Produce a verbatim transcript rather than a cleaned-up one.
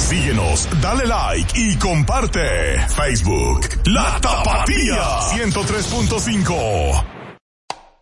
Síguenos, dale like y comparte. Facebook, La Tapatía ciento tres punto cinco.